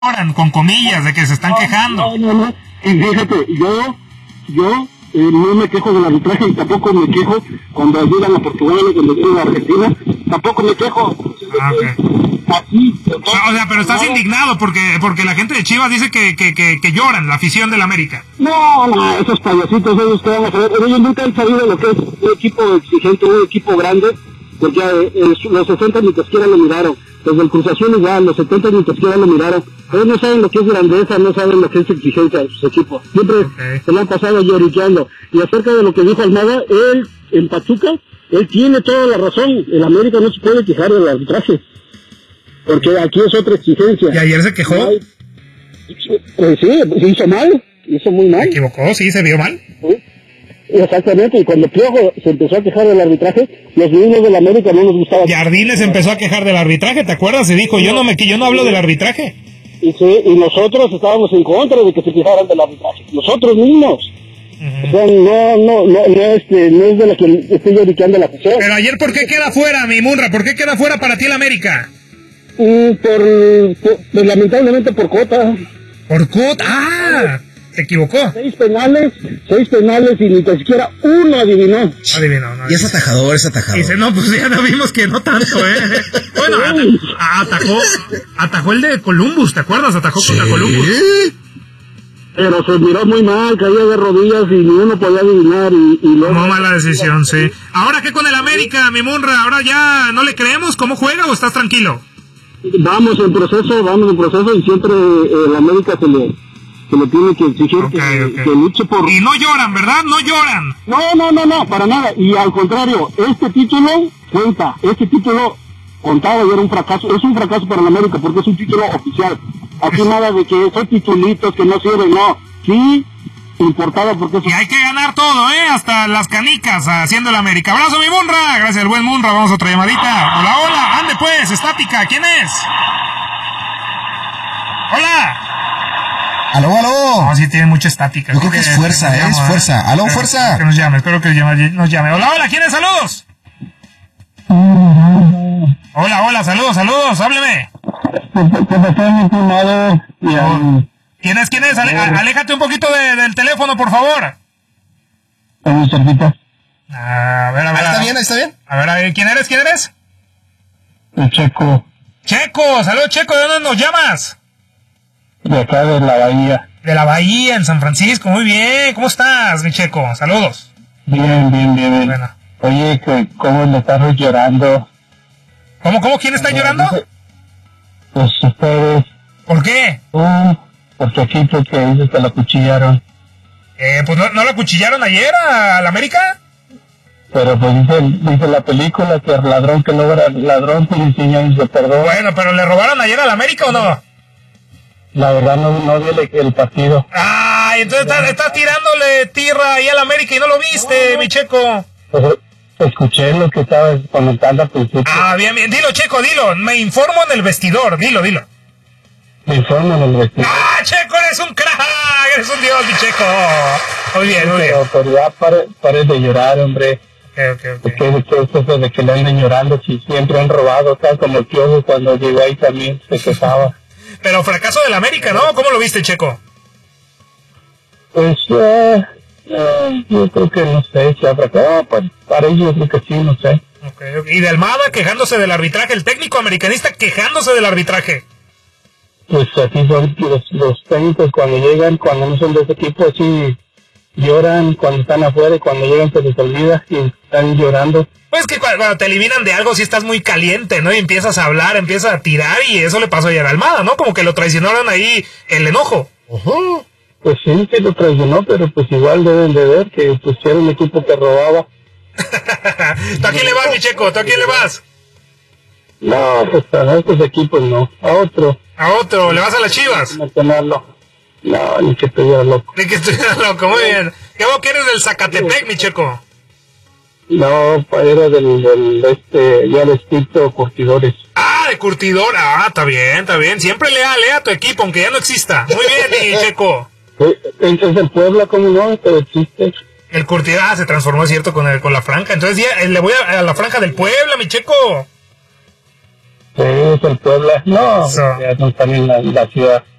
lloran, con comillas, de que se están quejando. No. Y fíjate, yo no me quejo del arbitraje y tampoco me quejo cuando ayudan a Portugal o cuando ayudan a Argentina. Tampoco me quejo. Okay. Así. O sea, pero estás indignado porque la gente de Chivas dice que lloran, la afición del América. No, esos payasitos, ellos que van a saber. Ellos nunca han sabido lo que es un equipo exigente, un equipo grande, porque los 60 ni siquiera lo miraron. Desde el Cruz Azul igual, los 70 ni siquiera lo miraron. Ellos no saben lo que es grandeza, no saben lo que es exigencia de sus equipos. Siempre se le han pasado lloriqueando. Y acerca de lo que dijo Almada, él, en Pachuca, él tiene toda la razón. El América no se puede quejar del arbitraje. Porque aquí es otra exigencia. ¿Y ayer se quejó? Pues sí, hizo mal, hizo muy mal. ¿Se equivocó? ¿Sí? ¿Se vio mal? Sí. Exactamente, y cuando Piojo se empezó a quejar del arbitraje, los niños del América no nos gustaba. Jardines empezó a quejar del arbitraje, ¿te acuerdas? Se dijo, yo no hablo del arbitraje. Y nosotros estábamos en contra de que se quejaran del arbitraje, nosotros mismos. O sea, no es de la que estoy lloriqueando la afición. Pero ayer, ¿por qué queda fuera, mi Munra? ¿Por qué queda fuera para ti el América? Pues lamentablemente por cota. ¿Por cota? ¡Ah! Se equivocó. 6 penales y ni tan siquiera uno adivinó. No. Y es atajador. Dice, no, pues ya no vimos que no tanto, Bueno, atajó el de Columbus, ¿te acuerdas? Atajó contra Columbus. Pero se miró muy mal, caía de rodillas y ni uno podía adivinar. Y luego... Muy mala decisión, sí. ¿Ahora qué con el América, mi Munra? ¿Ahora ya no le creemos cómo juega o estás tranquilo? Vamos en proceso y siempre el América se le tiene que exigir que luche por... Y no lloran, ¿verdad? No lloran. No, para nada. Y al contrario, este título cuenta. Este título contaba y era un fracaso. Es un fracaso para el América porque es un título oficial. Aquí nada de que son titulitos que no sirven, no. Sí, importado porque... Y hay que ganar todo, hasta las canicas haciendo el América. Abrazo, mi Munra. Gracias al buen Munra. Vamos a otra llamadita. Hola. Ande pues, estática. ¿Quién es? Hola. Aló. No, sí tiene mucha estática. Yo creo que es fuerza, es fuerza. Aló, fuerza. Que nos llame, espero que nos llame. Hola, ¿quién es? Saludos. Hola, saludos, hábleme. ¿Quién es? Aléjate un poquito del teléfono, por favor. A ver. ¿Está bien? A ver, ¿quién eres? El Checo. Saludos, Checo, ¿de dónde nos llamas? De acá de la Bahía. De la Bahía, en San Francisco, muy bien. ¿Cómo estás, mi Checo? Saludos. Bien. Bueno. Oye, ¿cómo le estás llorando? ¿Cómo? ¿Quién está llorando? Pues ustedes. ¿Por qué? Porque aquí que dices que la cuchillaron. Pues no la cuchillaron ayer a la América. Pero pues dice la película que el ladrón que no era ladrón, pues 100 años de perdón. Bueno, pero ¿le robaron ayer a la América o no? La verdad no vi el partido. Ay, entonces estás tirándole tierra ahí a la América y no lo viste, mi Checo. Pues, escuché lo que estabas comentando al principio. Bien. Dilo, Checo, dilo. Me informo en el vestidor. Dilo. Me informo en el vestidor. Checo, eres un crack. Eres un dios, mi Checo. Muy bien. Pero ya pares de llorar, hombre. Ok. Porque de que le anden llorando si siempre han robado, tal como el Piojo cuando llegó ahí también se quejaba. Pero fracaso del América, ¿no? ¿Cómo lo viste, Checo? Pues yo creo que no sé si habrá para ellos creo que sí, no sé. Okay. Y de Almada quejándose del arbitraje, el técnico americanista quejándose del arbitraje. Pues así son los técnicos cuando llegan, cuando no son de ese equipo, así lloran cuando están afuera y cuando llegan se les olvida y están llorando. Pues que cuando te eliminan de algo si estás muy caliente, ¿no? Y empiezas a hablar, empiezas a tirar y eso le pasó ayer a Almada, ¿no? Como que lo traicionaron ahí el enojo. Pues sí, que lo traicionó, pero pues igual deben de ver que pues era un equipo que robaba. ¿Tú a quién le vas, mi Checo? ¿Tú a quién le vas? No, pues a estos equipos no, a otro. ¿A otro? ¿Le vas a las Chivas? No, ni que estuviera loco. Ni que estuviera loco, muy bien. ¿Qué vos quieres del Zacatepec, mi Checo? No, era ya el estilo Curtidores. De Curtidor. Está bien. Siempre leal, a tu equipo, aunque ya no exista. Muy bien, mi Checo. Entonces el Puebla, ¿cómo no? Pero existe. El Curtidor se transformó, ¿cierto? Con la franja. Entonces ya le voy a la franja del Puebla, mi Checo. Es el Puebla. No, ya no están en la ciudad.